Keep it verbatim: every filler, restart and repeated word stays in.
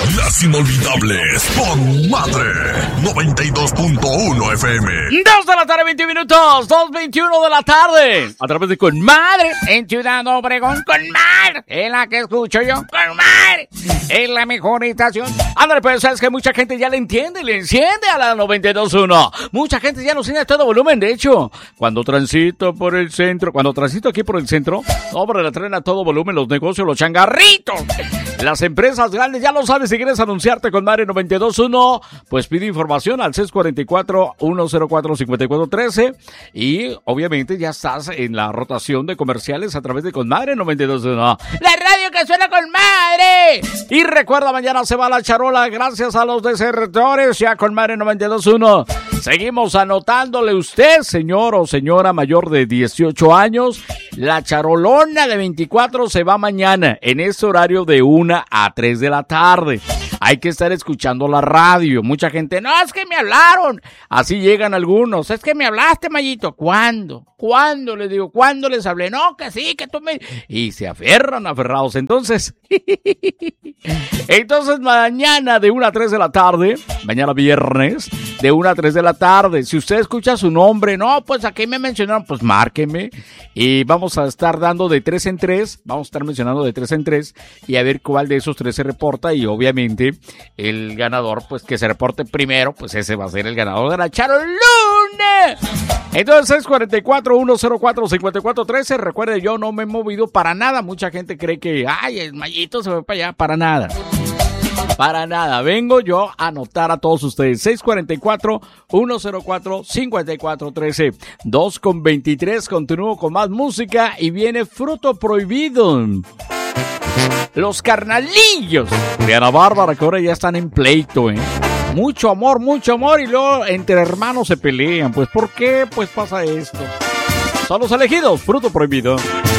Las inolvidables con Madre noventa y dos punto uno F M. Dos de la tarde, veinte minutos. Dos veintiuno de la tarde. A través de Con Madre. En Ciudad Obregón, Con Madre. En la que escucho yo, Con Madre. En la mejor estación. Ándale, pues, sabes que mucha gente ya le entiende, le enciende a la noventa y dos punto uno. Mucha gente ya nos tiene a todo volumen. De hecho, cuando transito por el centro, cuando transito aquí por el centro, hombre, la traen a todo volumen los negocios, los changarritos. Las empresas grandes, ya lo sabes, si quieres anunciarte con Madre noventa y dos punto uno, pues pide información al seis cuatro cuatro, uno cero cuatro, cinco cuatro uno tres y obviamente ya estás en la rotación de comerciales a través de Con Madre noventa y dos punto uno. La radio que suena con Madre. Y recuerda, mañana se va la charola gracias a los desertores, ya Con Madre noventa y dos punto uno. Seguimos anotándole usted, señor o señora mayor de dieciocho años, la charolona de veinticuatro se va mañana en ese horario de una a tres de la tarde. Hay que estar escuchando la radio. Mucha gente, no, es que me hablaron. Así llegan algunos. Es que me hablaste, Mayito. ¿Cuándo? ¿Cuándo? Les digo, ¿cuándo les hablé? No, que sí, que tú me... Y se aferran, aferrados. Entonces, entonces mañana de una a tres de la tarde, mañana viernes, de una a tres de la tarde. Si usted escucha su nombre, no, pues aquí me mencionaron, pues márqueme. Y vamos a estar dando de tres en tres. Vamos a estar mencionando de tres en tres. Y a ver cuál de esos tres se reporta. Y obviamente el ganador, pues que se reporte primero, pues ese va a ser el ganador de la charolona. Entonces seis cuatro cuatro, uno cero cuatro, cinco cuatro uno tres. Recuerde, yo no me he movido para nada. Mucha gente cree que, ay, el Mayito se fue para allá. Para nada. Para nada. Vengo yo a anotar a todos ustedes. seis cuatro cuatro, uno cero cuatro, cinco cuatro uno tres. dos con veintitrés. Continúo con más música y viene Fruto Prohibido. Los carnalillos de Ana Bárbara, que ahora ya están en pleito, ¿eh? Mucho amor, mucho amor, y luego entre hermanos se pelean. Pues, ¿por qué? Pues pasa esto. Son los elegidos, Fruto Prohibido.